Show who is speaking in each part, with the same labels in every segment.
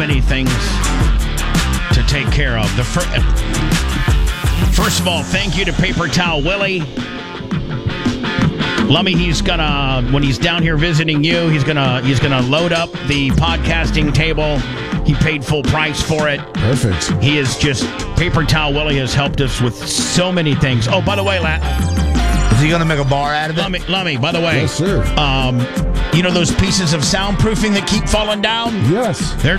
Speaker 1: many things to take care of. First of all, thank you to Paper Towel Willie. Lummy, when he's down here visiting you, he's gonna load up the podcasting table. He paid full price for it.
Speaker 2: Perfect.
Speaker 1: He is just Paper Towel Willie has helped us with so many things. Oh, by the way,
Speaker 3: is he gonna make a bar out of it?
Speaker 1: Lummy, by the way,
Speaker 2: Yes, sir.
Speaker 1: you know those pieces of soundproofing that keep falling down?
Speaker 2: Yes.
Speaker 1: They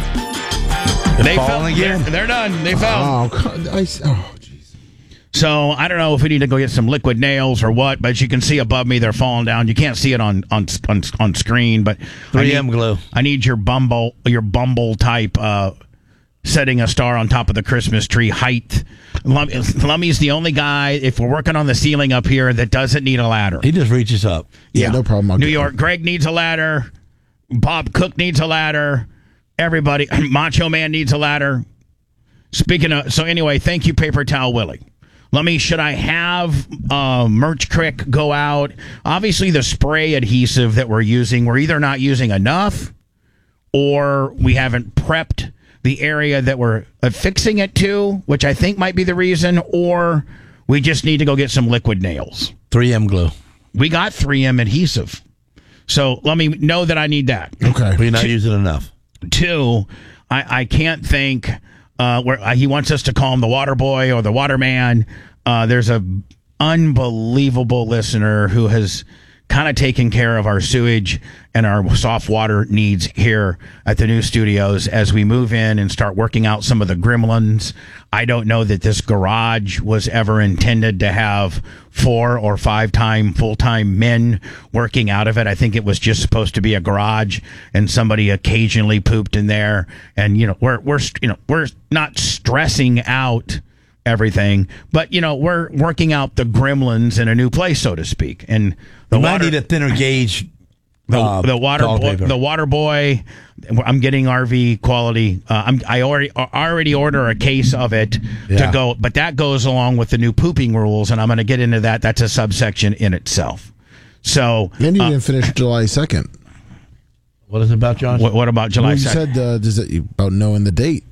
Speaker 1: fell
Speaker 3: again.
Speaker 1: They're done. They fell.
Speaker 2: Oh, jeez.
Speaker 1: So I don't know if we need to go get some liquid nails or what, but you can see above me they're falling down. You can't see it on screen, but
Speaker 3: 3M glue.
Speaker 1: I need your Bumble type setting a star on top of the Christmas tree height. Lummy's the only guy, if we're working on the ceiling up here, that doesn't need a ladder.
Speaker 3: He just reaches up.
Speaker 2: Yeah, no problem.
Speaker 1: New York, Greg needs a ladder. Bob Cook needs a ladder. Everybody, Macho Man needs a ladder. So anyway, thank you, Paper Towel Willie. Should I have Merch Crick go out? Obviously, the spray adhesive that we're using, we're either not using enough or we haven't prepped the area that we're affixing it to, which I think might be the reason, or we just need to go get some liquid nails.
Speaker 3: 3M glue.
Speaker 1: We got 3M adhesive. So let me know that I need that.
Speaker 2: Okay.
Speaker 3: We're not using enough.
Speaker 1: 2, I can't think... where he wants us to call him the water boy or the waterman. There's a unbelievable listener who has kind of taken care of our sewage and our soft water needs here at the new studios as we move in and start working out some of the gremlins. I don't know that this garage was ever intended to have 4 or 5 time full-time men working out of it. I think it was just supposed to be a garage and somebody occasionally pooped in there. And, we're not stressing out everything, but we're working out the gremlins in a new place, so to speak. And
Speaker 3: we might need a thinner gauge.
Speaker 1: The water boy. I'm getting RV quality. I already order a case of it to go, but that goes along with the new pooping rules, and I'm going to get into that. That's a subsection in itself. So,
Speaker 2: and you didn't finish July 2nd.
Speaker 3: What is it about, John?
Speaker 1: What about July 2nd?
Speaker 2: You said about knowing the date.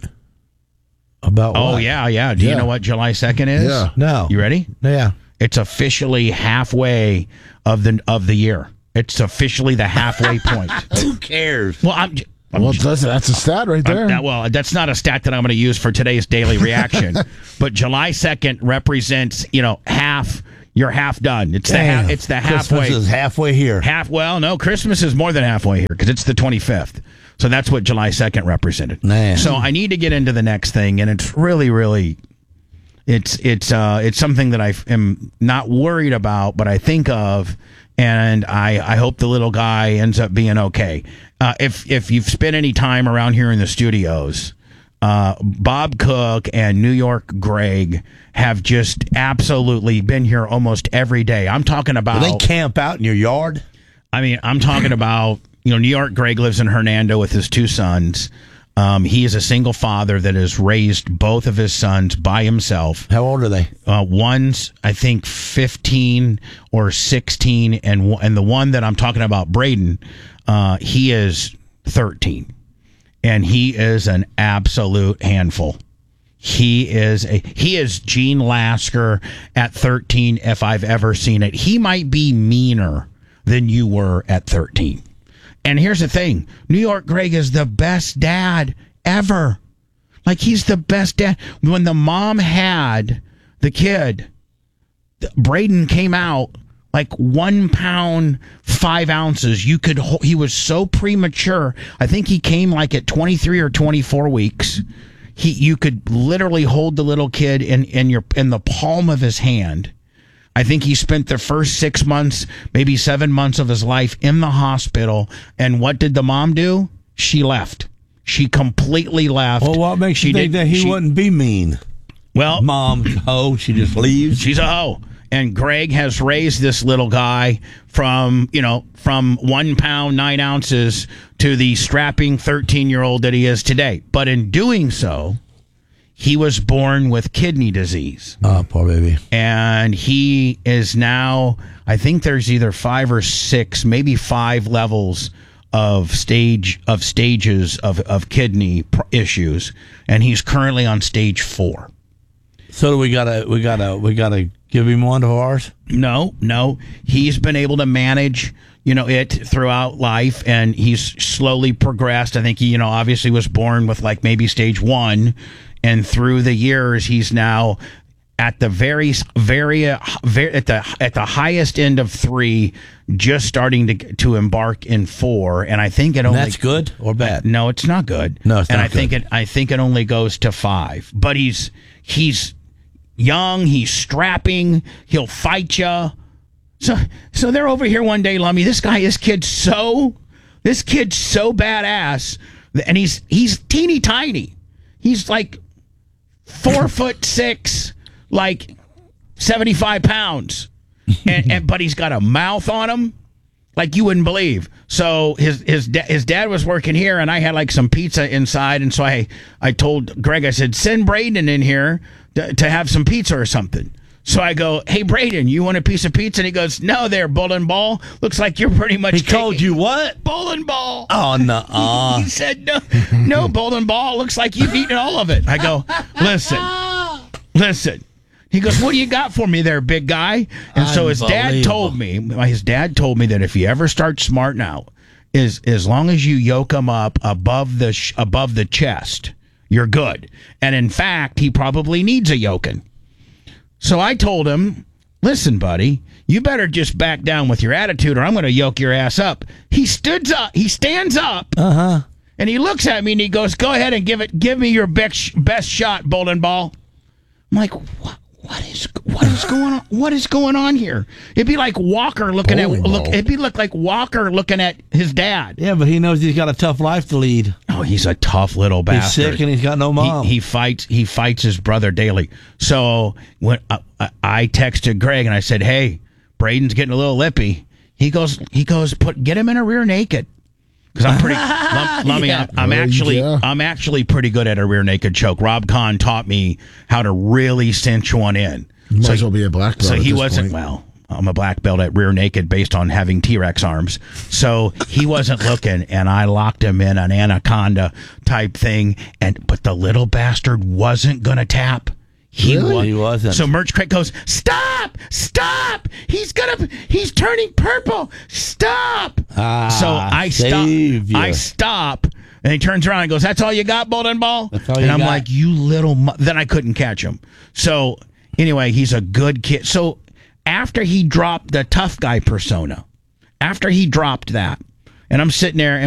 Speaker 3: About what?
Speaker 1: Oh, yeah. Do you know what July 2nd is?
Speaker 2: Yeah.
Speaker 3: No.
Speaker 1: You ready?
Speaker 3: Yeah.
Speaker 1: It's officially halfway of the year. It's officially the halfway point.
Speaker 3: Who cares?
Speaker 1: Well,
Speaker 2: that's a stat right there.
Speaker 1: That's not a stat that I'm going to use for today's daily reaction. But July 2nd represents, half. You're half done. It's the halfway.
Speaker 3: Christmas is halfway here.
Speaker 1: No, Christmas is more than halfway here because it's the 25th. So that's what July 2nd represented.
Speaker 3: Man.
Speaker 1: So I need to get into the next thing, and it's really, really, it's something that I am not worried about, but I think of, and I hope the little guy ends up being okay. If you've spent any time around here in the studios, Bob Cook and New York Greg have just absolutely been here almost every day. I'm talking about...
Speaker 3: Do they camp out in your yard?
Speaker 1: I mean, I'm talking about... New York Greg lives in Hernando with his 2 sons. He is a single father that has raised both of his sons by himself.
Speaker 3: How old are they?
Speaker 1: One's, I think, 15 or 16, and the one that I'm talking about, Braden, he is 13. And he is an absolute handful. He is Gene Lasker at 13 if I've ever seen it. He might be meaner than you were at 13. And here's the thing. New York Greg is the best dad ever. Like, he's the best dad. When the mom had the kid, Braden came out like 1 pound, 5 ounces. He was so premature. I think he came like at 23 or 24 weeks. You could literally hold the little kid in the palm of his hand. I think he spent the first 6 months, maybe 7 months of his life in the hospital. And what did the mom do? She left. She completely left.
Speaker 3: Well, what makes you think that he wouldn't be mean?
Speaker 1: Well,
Speaker 3: Mom, hoe, she just leaves.
Speaker 1: She's a hoe. And Greg has raised this little guy from 1 pound, 9 ounces to the strapping 13-year-old that he is today. But in doing so, he was born with kidney disease.
Speaker 3: Oh, poor baby.
Speaker 1: And he is now, I think there's either 5 or 6, maybe 5 levels stages of kidney issues, and he's currently on stage 4.
Speaker 3: So we gotta give him one of ours?
Speaker 1: No. He's been able to manage, it throughout life, and he's slowly progressed. I think he, obviously was born with like maybe stage 1, and through the years, he's now at the at the highest end of 3, just starting to embark in 4. And I think it only
Speaker 3: that's good or bad.
Speaker 1: No, it's not good.
Speaker 3: No, it's not
Speaker 1: and
Speaker 3: good.
Speaker 1: I think it only goes to 5. But he's young, he's strapping, he'll fight you. So they're over here one day, Lummy. This kid's so badass, and he's teeny tiny. He's like 4'6", like 75 pounds, but he's got a mouth on him like you wouldn't believe. So his dad was working here, and I had like some pizza inside, and so I told Greg, I said, send Braden in here to have some pizza or something. So I go, hey, Braden, you want a piece of pizza? And he goes, no, there, bowling ball. Looks like you're pretty much...
Speaker 3: He told you what?
Speaker 1: Bowling ball.
Speaker 3: Oh, no.
Speaker 1: He said, no, bowling ball. Looks like you've eaten all of it. I go, listen. He goes, what do you got for me there, big guy? And so his dad told me that if he ever starts smarting out, as long as you yoke him up above the chest, you're good. And in fact, he probably needs a yoking. So I told him, listen, buddy, you better just back down with your attitude or I'm going to yoke your ass up. He stands up, and he looks at me and he goes, go ahead and give me your best shot, bowling ball. I'm like, what is going on? What is going on here? It'd be like Walker looking like Walker looking at his dad.
Speaker 3: Yeah, but he knows he's got a tough life to lead.
Speaker 1: Oh, he's a tough little bastard.
Speaker 3: He's sick and he's got no mom.
Speaker 1: He fights his brother daily. So when I texted Greg and I said, "Hey, Braden's getting a little lippy." He goes, get him in a rear naked. Because I'm pretty, Lummy, yeah. I'm actually pretty good at a rear naked choke. Rob Kahn taught me how to really cinch one in.
Speaker 2: You might as well be a black belt.
Speaker 1: So he
Speaker 2: at this
Speaker 1: wasn't,
Speaker 2: point.
Speaker 1: well, I'm a black belt at rear naked based on having T-Rex arms. So he wasn't looking, and I locked him in an anaconda type thing. But the little bastard wasn't going to tap.
Speaker 3: He wasn't.
Speaker 1: So Merch Craig goes, stop! He's turning purple. Stop! So I stop, and he turns around and goes, that's all you got, bowling ball? And I'm like, you little... Then I couldn't catch him. So anyway, he's a good kid. So after he dropped the tough guy persona, and I'm sitting there,